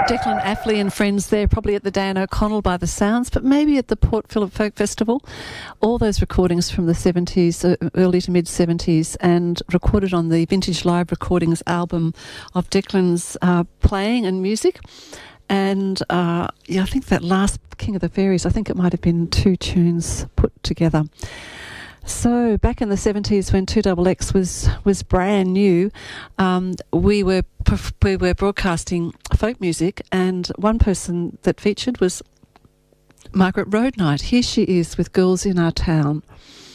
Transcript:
Declan Affley and friends there, probably at the Dan O'Connell by the sounds, but maybe at the Port Phillip Folk Festival. All those recordings from the 70s, early to mid-70s, and recorded on the Vintage Live Recordings album of Declan's playing and music. And I think that last King of the Fairies, I think it might have been 2 tunes put together. So back in the 70s, when 2XX was brand new, we were broadcasting folk music, and one person that featured was Margaret Roadnight. Here she is with Girls in Our Town.